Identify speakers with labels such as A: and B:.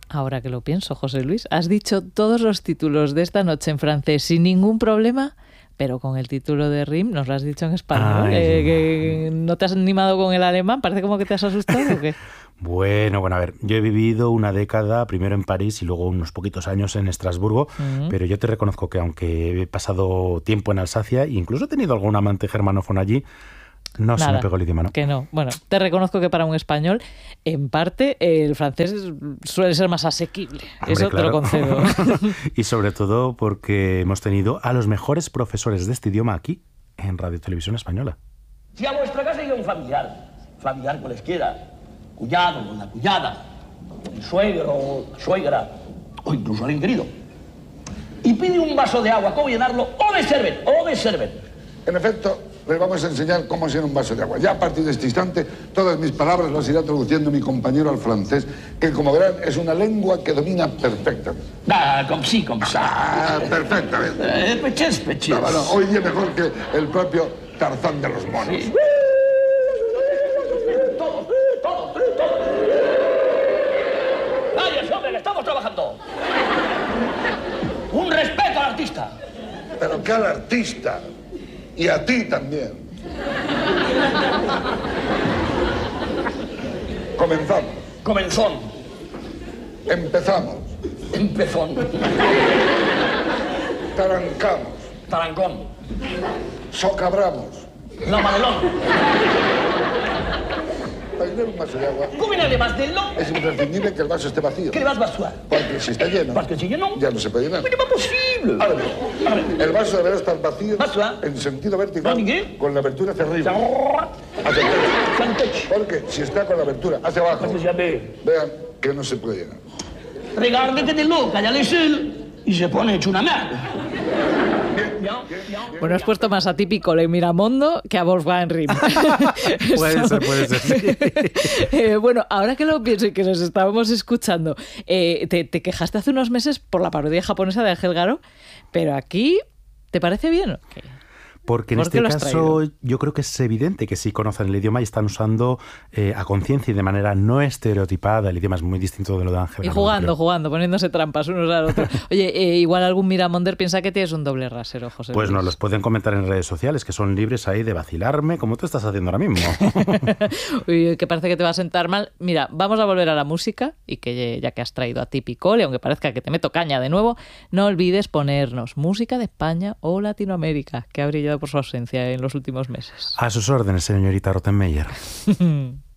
A: Ahora que lo pienso, José Luis, has dicho todos los títulos de esta noche en francés sin ningún problema, pero con el título de RIM nos lo has dicho en español. Que ¿no te has animado con el alemán? Parece como que te has asustado o qué.
B: Bueno, a ver, yo he vivido una década, primero en París y luego unos poquitos años en Estrasburgo, pero yo te reconozco que aunque he pasado tiempo en Alsacia e incluso he tenido algún amante germanófono allí, no se me pegó el idioma, ¿no?
A: Que no. Bueno, te reconozco que para un español, en parte, el francés suele ser más asequible. Hombre, eso claro. Te lo concedo.
B: Y sobre todo porque hemos tenido a los mejores profesores de este idioma aquí, en Radio Televisión Española.
C: Si a vuestra casa llega un familiar cualesquiera, cuñado o la cuñada, el suegro o la suegra, o incluso alguien querido, y pide un vaso de agua, ¿cómo llenarlo? O de servet.
D: En efecto, les vamos a enseñar cómo hacer un vaso de agua. Ya a partir de este instante, todas mis palabras las irá traduciendo mi compañero al francés, que como verán es una lengua que domina perfectamente.
C: Comme ça.
D: Perfectamente.
C: Pechés.
D: No, hoy día mejor que el propio Tarzán de los monos. Sí.
C: Todos. ¡Vaya, hombre, que estamos trabajando! Un respeto al artista.
D: Pero que al artista. Y a ti también. Comenzamos.
C: Comenzón.
D: Empezamos.
C: Empezón.
D: Tarancamos.
C: Tarancón.
D: Socabramos.
C: Lamalelón.
D: Para llenar un vaso de agua.
C: ¿Cómo viene además de lo?
D: Es imprescindible que el vaso esté vacío.
C: ¿Qué le vas a vaciar?
D: Porque si está lleno.
C: Porque si lleno.
D: Ya no se puede llenar.
C: Pero no es posible.
D: Ahora bien, el vaso deberá estar vacío. En sentido vertical. Con la abertura hacia arriba. Hacia el techo. Porque si está con la abertura hacia abajo. Vean que no se puede llenar.
C: Regarde que de loca, ya le y se pone hecho una merda.
A: Bueno, has puesto más a Típico en Miramondo que a Wolfgang Rimm.
B: Puede ser.
A: Bueno, ahora que lo pienso y que nos estábamos escuchando, te quejaste hace unos meses por la parodia japonesa de Ángel Garo, pero aquí, ¿te parece bien o qué?
B: Porque en este caso yo creo que es evidente que sí conocen el idioma y están usando a conciencia y de manera no estereotipada. El idioma es muy distinto de lo de Ángel.
A: Y jugando, poniéndose trampas unos al otro. Oye, igual algún Miramonder piensa que tienes un doble rasero, José
B: Pues
A: Luis.
B: nos los pueden comentar en redes sociales, que son libres ahí de vacilarme, como tú estás haciendo ahora mismo.
A: Uy, que parece que te va a sentar mal. Mira, vamos a volver a la música y que ya que has traído a Típico, y aunque parezca que te meto caña de nuevo, no olvides ponernos música de España o Latinoamérica, que ha brillado por su ausencia en los últimos meses.
B: A sus órdenes, señorita Rottenmeier.